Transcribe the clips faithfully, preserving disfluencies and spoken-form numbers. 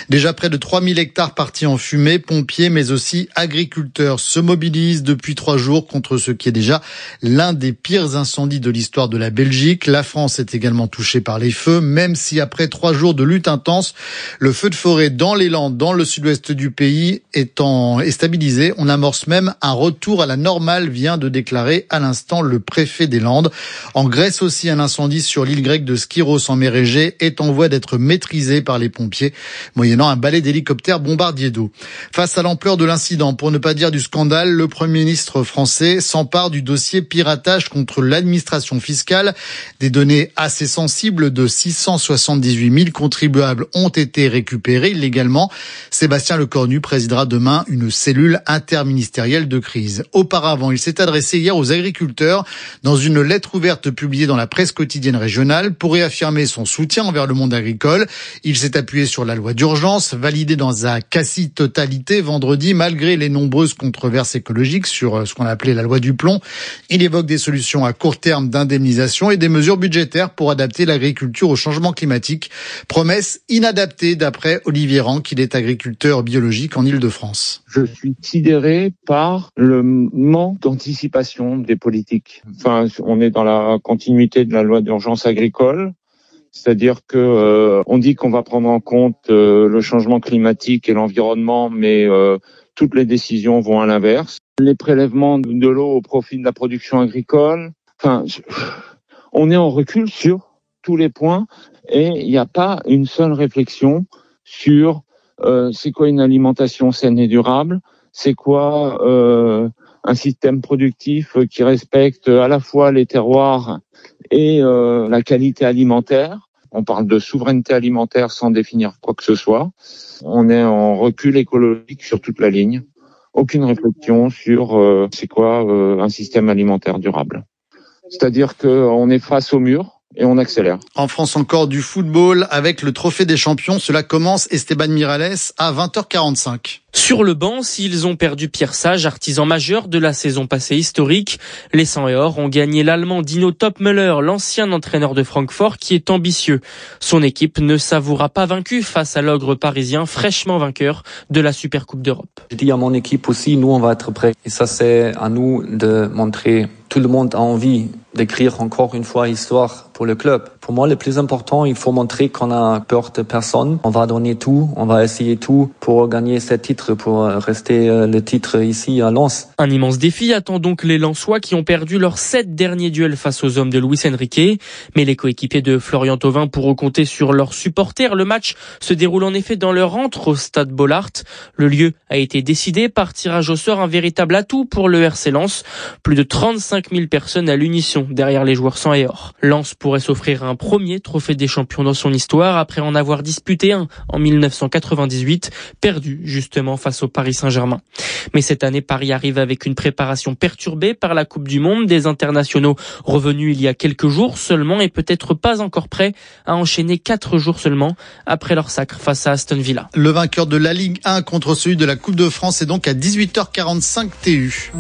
Déjà près de trois mille hectares partis en fumée, pompiers mais aussi agriculteurs se mobilisent depuis trois jours contre ce qui est déjà l'un des pires incendies de l'histoire de la Belgique. La France est également touchée par les feux, même si après trois jours de lutte intense, le feu de forêt dans les Landes, dans le sud-ouest du pays, étant est stabilisé. On amorce même un retour à la normale, vient de déclarer à l'instant le préfet des Landes. En Grèce aussi, un incendie sur l'île grecque de Skyros en mer Égée est en voie d'être maîtrisé par les pompiers, moyennant un balai d'hélicoptères bombardiers d'eau. Face à l'ampleur de l'incident, pour ne pas dire du scandale, le Premier ministre français s'empare du dossier piratage contre l'administration fiscale. Des données assez sensibles de six cent soixante-dix-huit mille contribuables ont été récupérées illégalement. Sébastien Lecornu présidera demain une cellule interministérielle de crise. Auparavant, il s'est adressé hier aux agriculteurs dans une lettre ouverte publiée dans la presse quotidienne régionale pour réaffirmer son soutien envers le monde agricole. Il s'est appuyé sur la loi d'urgence, validée dans sa quasi-totalité vendredi, malgré les nombreuses controverses écologiques sur ce qu'on a appelé la loi du plomb. Il évoque des solutions à court terme d'indemnisation et des mesures budgétaires pour adapter l'agriculture au changement climatique. Promesse inadaptée d'après Olivier Ranc, il est agriculteur biologique en Île-de-France. Je suis sidéré par le manque d'anticipation des politiques. Enfin, on est dans la continuité de la loi d'urgence agricole. C'est-à-dire que euh, on dit qu'on va prendre en compte euh, le changement climatique et l'environnement, mais euh, toutes les décisions vont à l'inverse. Les prélèvements de l'eau au profit de la production agricole. Enfin, on est en recul sur tous les points et il n'y a pas une seule réflexion sur euh, c'est quoi une alimentation saine et durable, c'est quoi euh, un système productif qui respecte à la fois les terroirs et euh, la qualité alimentaire. On parle de souveraineté alimentaire sans définir quoi que ce soit. On est en recul écologique sur toute la ligne. Aucune réflexion sur euh, c'est quoi euh, un système alimentaire durable. C'est-à-dire qu'on est face au mur et on accélère. En France encore du football avec le trophée des champions. Cela commence, Esteban Miralles, à vingt heures quarante-cinq. Sur le banc, s'ils ont perdu Pierre Sage, artisan majeur de la saison passée historique, les cent et or ont gagné l'Allemand Dino Topmöller, l'ancien entraîneur de Francfort qui est ambitieux. Son équipe ne s'avouera pas vaincue face à l'ogre parisien fraîchement vainqueur de la Supercoupe d'Europe. Je dis à mon équipe aussi, nous on va être prêts. Et ça c'est à nous de montrer. Tout le monde a envie d'écrire encore une fois l'histoire pour le club. Pour moi, le plus important, il faut montrer qu'on a peur de personne. On va donner tout, on va essayer tout pour gagner ce titre, pour rester le titre ici à Lens. Un immense défi attend donc les Lensois qui ont perdu leurs sept derniers duels face aux hommes de Luis Enrique. Mais les coéquipiers de Florian Thauvin pourront compter sur leurs supporters. Le match se déroule en effet dans leur antre au stade Bollaert. Le lieu a été décidé par tirage au sort, un véritable atout pour le R C Lens. Plus de trente-cinq mille personnes à l'unisson derrière les joueurs cent et or. Lens pourrait s'offrir un premier trophée des champions dans son histoire après en avoir disputé un en dix-neuf cent quatre-vingt-dix-huit, perdu justement face au Paris Saint-Germain. Mais cette année, Paris arrive avec une préparation perturbée par la Coupe du Monde, des internationaux revenus il y a quelques jours seulement et peut-être pas encore prêts à enchaîner quatre jours seulement après leur sacre face à Aston Villa. Le vainqueur de la Ligue un contre celui de la Coupe de France est donc à dix-huit heures quarante-cinq T U.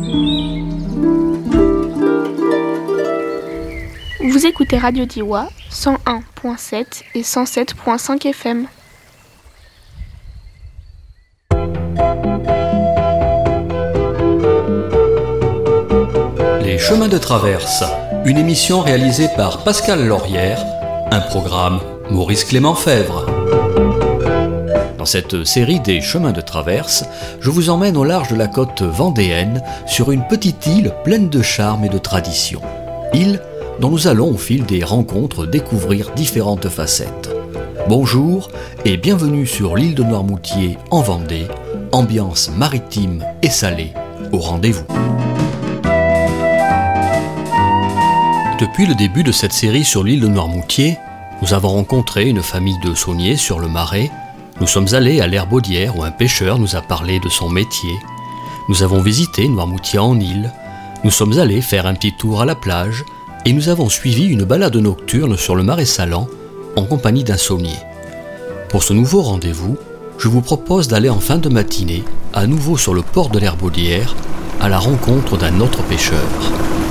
Vous écoutez Radio Diois, cent un virgule sept et cent sept virgule cinq F M. Les chemins de traverse, une émission réalisée par Pascal Laurière, un programme Maurice Clément Fèvre. Dans cette série des chemins de traverse, je vous emmène au large de la côte vendéenne sur une petite île pleine de charme et de tradition. Île dont nous allons au fil des rencontres découvrir différentes facettes. Bonjour et bienvenue sur l'île de Noirmoutier en Vendée, ambiance maritime et salée au rendez-vous. Depuis le début de cette série sur l'île de Noirmoutier, nous avons rencontré une famille de sauniers sur le Marais. Nous sommes allés à l'Herbaudière où un pêcheur nous a parlé de son métier. Nous avons visité Noirmoutier en île. Nous sommes allés faire un petit tour à la plage et nous avons suivi une balade nocturne sur le Marais Sallant en compagnie d'un saunier. Pour ce nouveau rendez-vous, je vous propose d'aller en fin de matinée à nouveau sur le port de l'Herbaudière à la rencontre d'un autre pêcheur.